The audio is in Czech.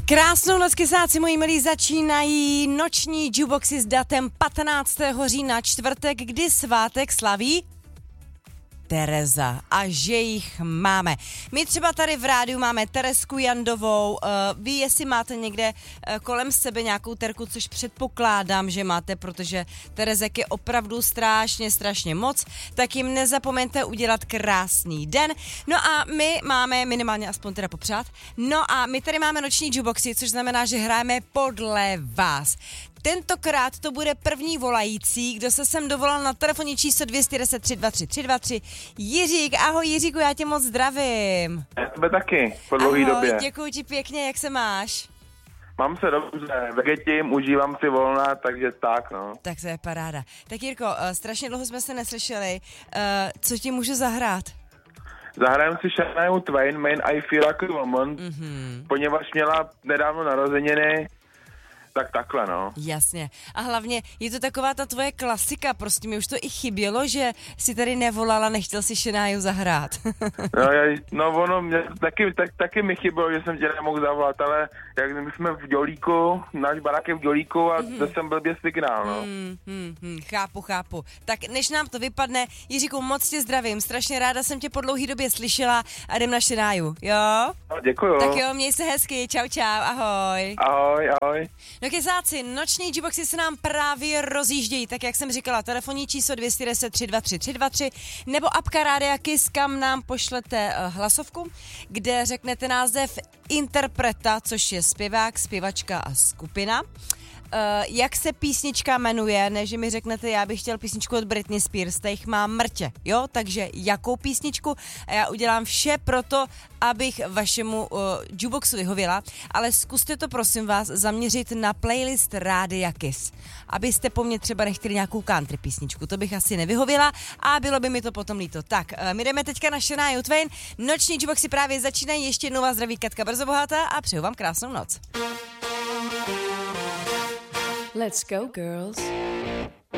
Krásnou noc, kysáci, moji milí, začínají noční jukeboxy s datem 15. října, čtvrtek, kdy svátek slaví Tereza a že jich máme. My třeba tady v rádiu máme Terezku Jandovou, vy jestli máte někde kolem sebe nějakou Terku, což předpokládám, že máte, protože Terezek je opravdu strašně moc, tak jim nezapomeňte udělat krásný den. No a my máme, minimálně aspoň teda popřát, no a my tady máme noční jukeboxy, což znamená, že hrajeme podle vás. Tentokrát to bude první volající, kdo se sem dovolal na telefonní číslo 210 323 323. Jiřík, ahoj Jiříku, já tě moc zdravím. Já tebe taky, po dlouhý době. Děkuji ti pěkně, jak se máš? Mám se dobře, vegetím, užívám si volna, takže tak, no. Tak to je paráda. Tak Jirko, strašně dlouho jsme se neslyšeli, co ti můžu zahrát? Zahrajeme si Shania Twain, Man I Feel Like a Woman, poněvadž měla nedávno narozeniny. Tak takhle, no. Jasně. A hlavně je to taková ta tvoje klasika, prostě mi už to i chybělo, že si tady nevolala, nechtěl si Shaniu zahrát. Ono mě taky mi chybělo, že jsem tě nemohl zavolat, ale jak my jsme v Dělíku, náš barák je v Dělíku a zde jsem blbě signál, no. Chápu. Tak než nám to vypadne, Jiříku, moc tě zdravím, strašně ráda jsem tě po dlouhý době slyšela a jdem na Shaniu, jo? No, děkuju. Tak jo, měj se hezky, čau, ahoj. Ahoj. No kysáci, noční jukeboxy se nám právě rozjíždějí, tak jak jsem říkala, telefonní číslo 210 323 323 nebo apka Rádia Kiss, kam nám pošlete hlasovku, kde řeknete název interpreta, což je zpěvák, zpěvačka a skupina. Jak se písnička jmenuje, než mi řeknete, já bych chtěl písničku od Britney Spears, ta jich má mrtě, jo, takže jakou písničku a já udělám vše pro to, abych vašemu jukeboxu vyhověla, ale zkuste to prosím vás zaměřit na playlist Rádia Kiss, abyste po mně třeba nechtěli nějakou country písničku, to bych asi nevyhověla a bylo by mi to potom líto. Tak, my jdeme teďka na Shania Twain, noční jukeboxy právě začínají, ještě jednou vás zdraví Katka Brzobohatá a přeju vám krásnou noc. Let's go, girls.